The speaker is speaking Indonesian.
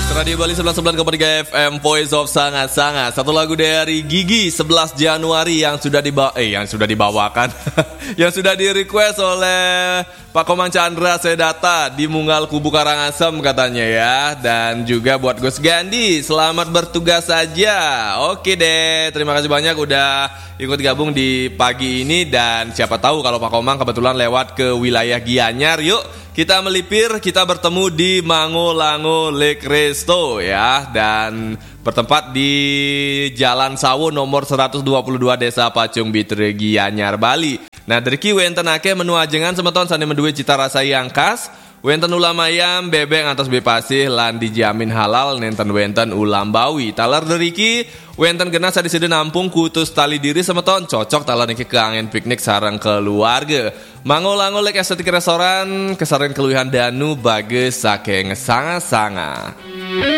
Radio Bali 99,3 FM Voice of Sangat-Sangat. Satu lagu dari Gigi 11 Januari yang sudah dibawakan yang sudah di-request oleh Pak Komang Chandra Sedata di Munggal Kubu Karangasem katanya ya. Dan juga buat Gus Gandhi, selamat bertugas saja. Oke deh, terima kasih banyak udah ikut gabung di pagi ini. Dan siapa tahu kalau Pak Komang kebetulan lewat ke wilayah Gianyar, yuk kita melipir, kita bertemu di Mango-Lango Lake Resto ya. Dan bertempat di Jalan Sawo nomor 122 Desa Pacung Bitre Gianyar, Bali. Nah, deriki wenten ake menu ajengan semeton sane menduwe cita rasa yang khas. Wenten ulam ayam, bebek atas bepasih lan dijamin halal. Nenten wenten ulam bawi. Talar deriki wenten genah sadisede nampung kutus tali diri semeton. Cocok talar niki ke angin piknik sareng keluarga. Mango-Lango Lake Estetik Restoran, kesaran keluihan danu bagus saking sangat-sangat.